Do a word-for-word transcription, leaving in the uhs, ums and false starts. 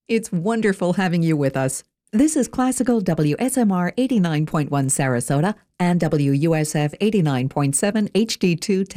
It's wonderful having you with us. This is Classical W S M R eighty-nine point one Sarasota and W U S F eighty-nine point seven H D two